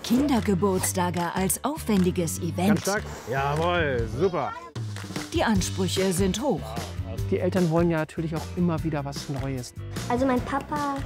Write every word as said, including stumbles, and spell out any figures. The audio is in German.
Kindergeburtstage als aufwendiges Event. Ganz stark. Jawohl, super. Die Ansprüche sind hoch. Die Eltern wollen ja natürlich auch immer wieder was Neues. Also mein Papa